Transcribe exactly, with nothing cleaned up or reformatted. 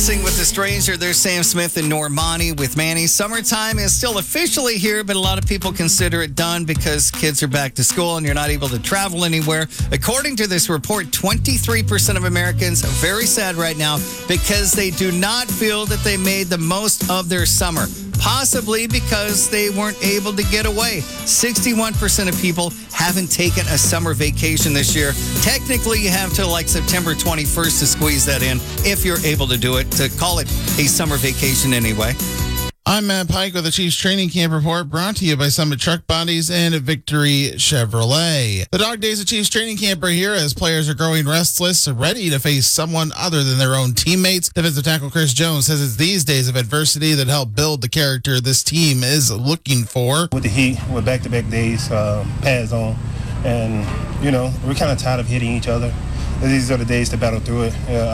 Dancing with a Stranger. There's Sam Smith and Normani with Manny. Summertime is still officially here, but a lot of people consider it done because kids are back to school and you're not able to travel anywhere. According to this report, twenty-three percent of Americans are very sad right now because they do not feel that they made the most of their summer. Possibly because they weren't able to get away. sixty-one percent of people haven't taken a summer vacation this year. Technically, you have till like September twenty-first to squeeze that in if you're able to do it, to call it a summer vacation anyway. I'm Matt Pike with the Chiefs Training Camp Report, brought to you by Summit Truck Bodies and Victory Chevrolet. The dog days of Chiefs Training Camp are here as players are growing restless, ready to face someone other than their own teammates. Defensive tackle Chris Jones says it's these days of adversity that help build the character this team is looking for. With the heat, with back-to-back days, uh, pads on, and, you know, we're kind of tired of hitting each other. These are the days to battle through it. Uh,